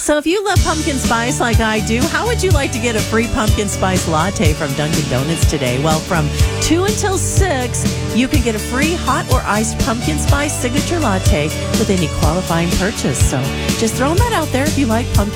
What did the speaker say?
So if you love pumpkin spice like I do, how would you like to get a free pumpkin spice latte from Dunkin' Donuts today? Well, from 2 until 6, you can get a free hot or iced pumpkin spice signature latte with any qualifying purchase. So just throwing that out there if you like pumpkin